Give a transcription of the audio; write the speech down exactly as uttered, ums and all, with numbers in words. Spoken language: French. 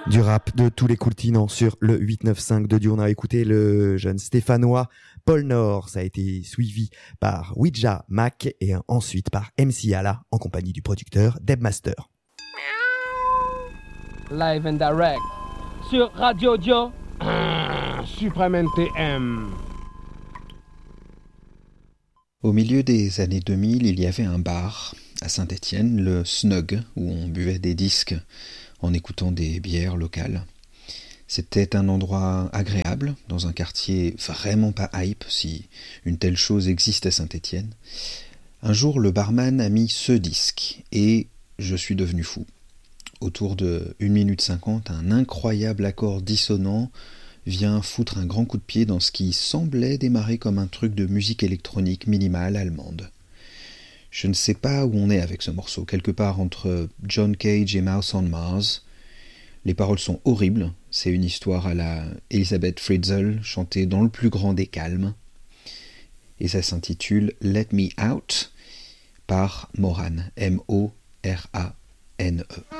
Du rap de tous les continents sur le huit neuf cinq de Dieu. On a écouté le jeune stéphanois Paul Nord. Ça a été suivi par Ouija Mac et ensuite par M C Alla en compagnie du producteur Debmaster. Live and direct sur Radio Dio Supreme N T M. Au milieu des années deux mille, il y avait un bar à Saint-Étienne, le Snug, où on buvait des disques en écoutant des bières locales. C'était un endroit agréable, dans un quartier vraiment pas hype, si une telle chose existe à Saint-Étienne. Un jour, le barman a mis ce disque, et je suis devenu fou. Autour de une minute cinquante, un incroyable accord dissonant vient foutre un grand coup de pied dans ce qui semblait démarrer comme un truc de musique électronique minimale allemande. Je ne sais pas où on est avec ce morceau, quelque part entre John Cage et Mouse on Mars. Les paroles sont horribles, c'est une histoire à la Elisabeth Fritzl, chantée dans le plus grand des calmes. Et ça s'intitule « Let Me Out » par Moran, M O R A N E.